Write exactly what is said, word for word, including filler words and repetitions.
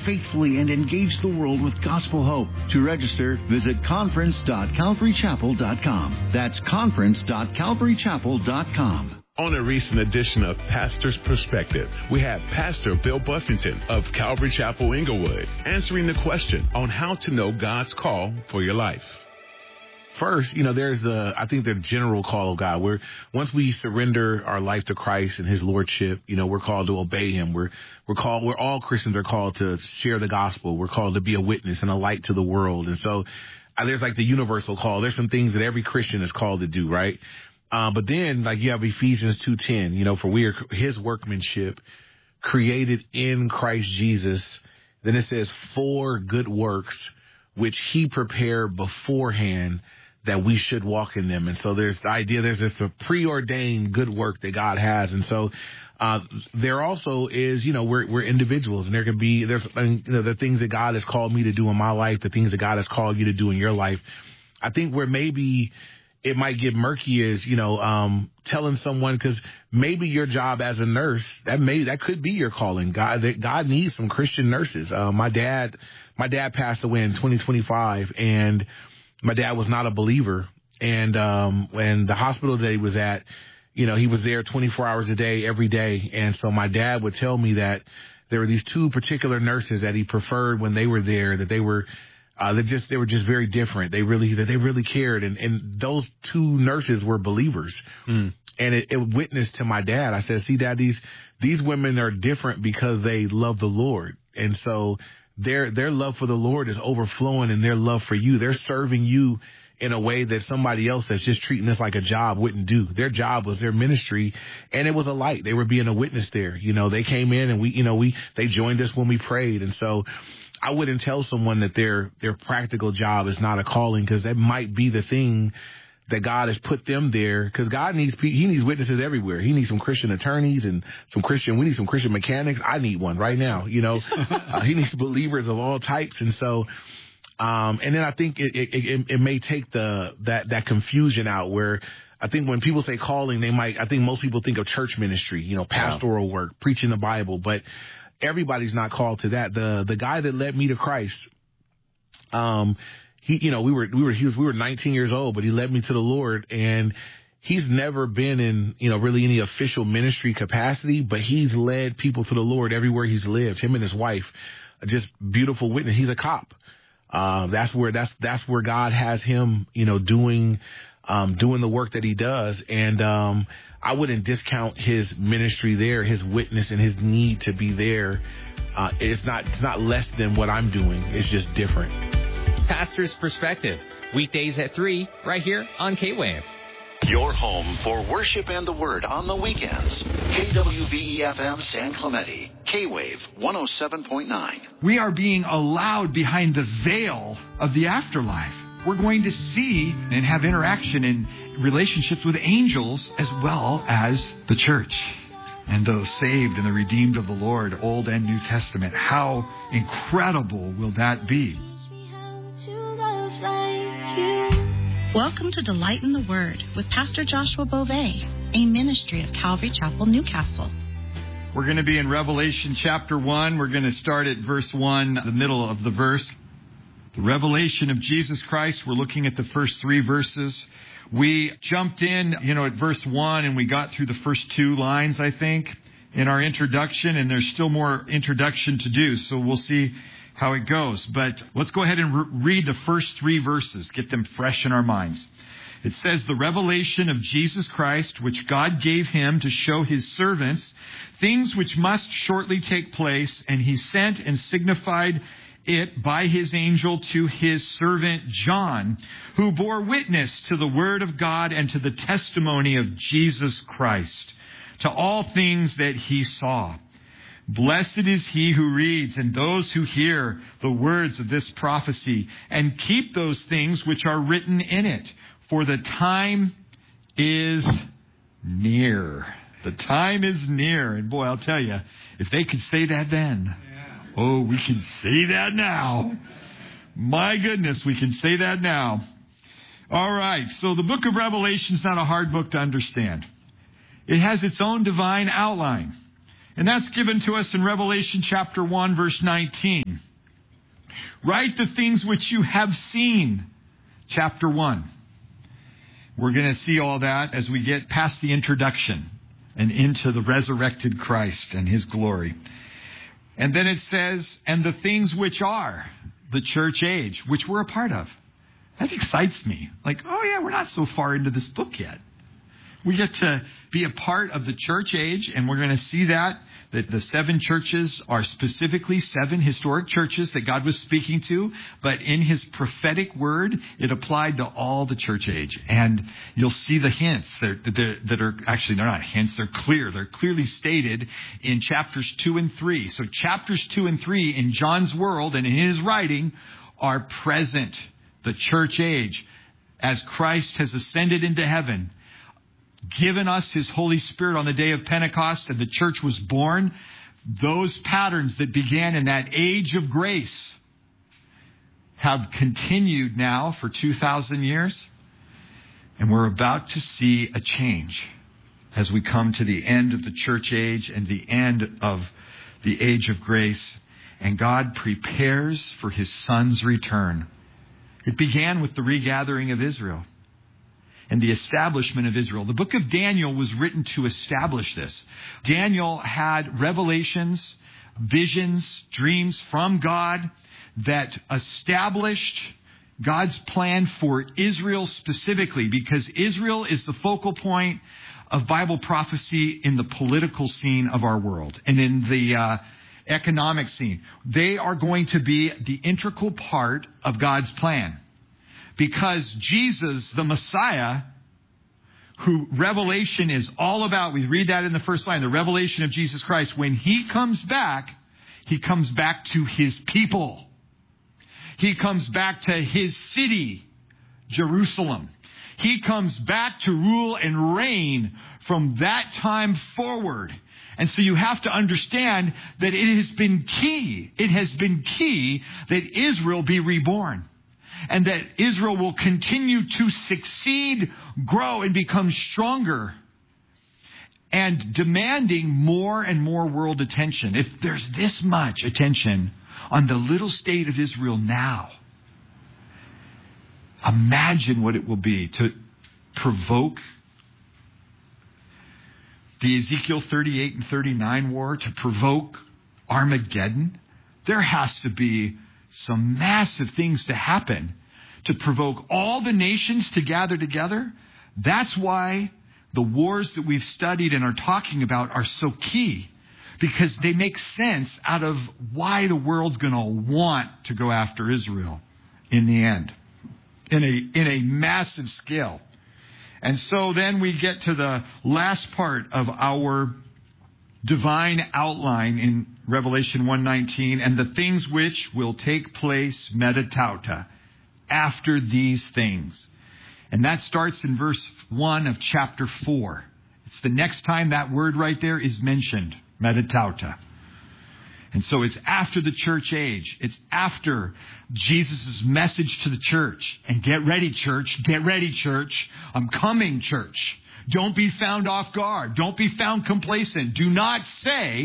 faithfully and engage the world with gospel hope. To register, visit conference dot calvary chapel dot com. That's conference dot calvary chapel dot com. On a recent edition of Pastor's Perspective, we have Pastor Bill Buffington of Calvary Chapel Inglewood answering the question on how to know God's call for your life. First, you know, there's the, I think the general call of God, where once we surrender our life to Christ and his lordship, you know, we're called to obey him. We're, we're called, we're all Christians are called to share the gospel. We're called to be a witness and a light to the world. And so uh, there's like the universal call. There's some things that every Christian is called to do, right? Uh, but then, like, you have Ephesians two ten, you know, for we are his workmanship created in Christ Jesus. Then it says, for good works, which he prepared beforehand that we should walk in them. And so there's the idea, there's this a preordained good work that God has. And so uh, there also is, you know, we're, we're individuals, and there can be, there's, you know, the things that God has called me to do in my life, the things that God has called you to do in your life. I think where maybe it might get murky is, you know, um, telling someone, because maybe your job as a nurse, that may, that could be your calling. God, that God needs some Christian nurses. Uh, my dad, my dad passed away in twenty twenty-five, and my dad was not a believer. And, um, when the hospital that he was at, you know, he was there twenty-four hours a day, every day. And so my dad would tell me that there were these two particular nurses that he preferred when they were there, that they were, Uh, they just, they were just very different. They really, that they really cared. And, and those two nurses were believers. Mm. And it, it witnessed to my dad. I said, see, Dad, these, these women are different because they love the Lord. And so their, their love for the Lord is overflowing in their love for you. They're serving you in a way that somebody else that's just treating this like a job wouldn't do. Their job was their ministry, and it was a light. They were being a witness there. You know, they came in and we, you know, we, they joined us when we prayed. And so I wouldn't tell someone that their their practical job is not a calling, because that might be the thing that God has put them there, because God needs he needs witnesses everywhere. He needs some Christian attorneys and some Christian, we need some Christian mechanics. I need one right now, you know. uh, he needs believers of all types. And so, um, and then I think it, it, it, it may take the that, that confusion out, where I think when people say calling, they might, I think most people think of church ministry, you know, pastoral work, preaching the Bible, but everybody's not called to that. The the guy that led me to Christ, um, he, you know, we were we were he was, we were nineteen years old, but he led me to the Lord, and he's never been in, you know, really any official ministry capacity, but he's led people to the Lord everywhere he's lived. Him and his wife, just beautiful witness. He's a cop. Uh, that's where that's that's where God has him, you know, doing um, doing the work that he does, and um, I wouldn't discount his ministry there, his witness and his need to be there. Uh, it's not it's not less than what I'm doing. It's just different. Pastor's Perspective, weekdays at three, right here on K-Wave. Your home for worship and the word on the weekends. K W V E F M San Clemente, K-Wave one oh seven point nine. We are being allowed behind the veil of the afterlife. We're going to see and have interaction in relationships with angels as well as the church and those saved and the redeemed of the Lord, Old and New Testament. How incredible will that be? Welcome to Delight in the Word with Pastor Joshua Beauvais, a ministry of Calvary Chapel, Newcastle. We're going to be in Revelation chapter one. We're going to start at verse one, the middle of the verse. The revelation of Jesus Christ. We're looking at the first three verses. We jumped in, you know, at verse one, and we got through the first two lines, I think, in our introduction, and there's still more introduction to do, so we'll see how it goes. But let's go ahead and re- read the first three verses, get them fresh in our minds. It says, the revelation of Jesus Christ, which God gave him to show his servants things which must shortly take place, and he sent and signified it by his angel to his servant John, who bore witness to the word of God and to the testimony of Jesus Christ, to all things that he saw. Blessed is he who reads and those who hear the words of this prophecy and keep those things which are written in it, for the time is near. The time is near. And boy, I'll tell you, if they could say that then, oh, we can say that now. My goodness, we can say that now. All right, so the book of Revelation is not a hard book to understand. It has its own divine outline. And that's given to us in Revelation chapter one, verse nineteen. Write the things which you have seen, chapter one. We're going to see all that as we get past the introduction and into the resurrected Christ and his glory. And then it says, and the things which are the church age, which we're a part of. That excites me. Like, oh yeah, we're not so far into this book yet. We get to be a part of the church age, and we're going to see that, that the seven churches are specifically seven historic churches that God was speaking to, but in his prophetic word, it applied to all the church age. And you'll see the hints that, that, that are, actually, they're not hints, they're clear. They're clearly stated in chapters two and three. So chapters two and three in John's world and in his writing are present, the church age, as Christ has ascended into heaven, given us his Holy Spirit on the day of Pentecost, and the church was born. Those patterns that began in that age of grace have continued now for two thousand years. And we're about to see a change as we come to the end of the church age and the end of the age of grace. And God prepares for his Son's return. It began with the regathering of Israel and the establishment of Israel. The book of Daniel was written to establish this. Daniel had revelations, visions, dreams from God that established God's plan for Israel specifically, because Israel is the focal point of Bible prophecy in the political scene of our world and in the uh, economic scene. They are going to be the integral part of God's plan. Because Jesus, the Messiah, who Revelation is all about, we read that in the first line, the revelation of Jesus Christ, when he comes back, he comes back to his people. He comes back to his city, Jerusalem. He comes back to rule and reign from that time forward. And so you have to understand that it has been key, it has been key that Israel be reborn. And that Israel will continue to succeed, grow, and become stronger, and demanding more and more world attention. If there's this much attention on the little state of Israel now, imagine what it will be to provoke the Ezekiel thirty-eight and thirty-nine war, to provoke Armageddon. There has to be some massive things to happen to provoke all the nations to gather together. That's why the wars that we've studied and are talking about are so key, because they make sense out of why the world's going to want to go after Israel in the end, in a, in a massive scale. And so then we get to the last part of our divine outline in Revelation one nineteen, and the things which will take place metatauta, after these things. And that starts in verse one of chapter four. It's the next time that word right there is mentioned, metatauta. And so it's after the church age. It's after Jesus' message to the church. And get ready, church. Get ready, church. I'm coming, church. Don't be found off guard. Don't be found complacent. Do not say,